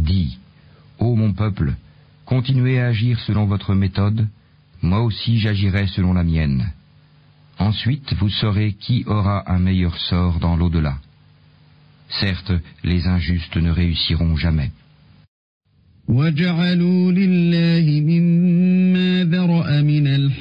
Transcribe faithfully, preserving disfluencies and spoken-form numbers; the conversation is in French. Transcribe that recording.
Dis, ô mon peuple, continuez à agir selon votre méthode, moi aussi j'agirai selon la mienne. Ensuite vous saurez qui aura un meilleur sort dans l'au-delà. Certes, les injustes ne réussiront jamais.